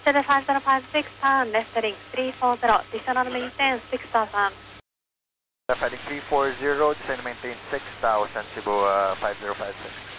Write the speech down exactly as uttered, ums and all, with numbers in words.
City five zero five six pound, left heading three four zero, descend on maintain six thousand. Left heading three four zero, descend maintain six thousand, Cebu uh, five zero five six.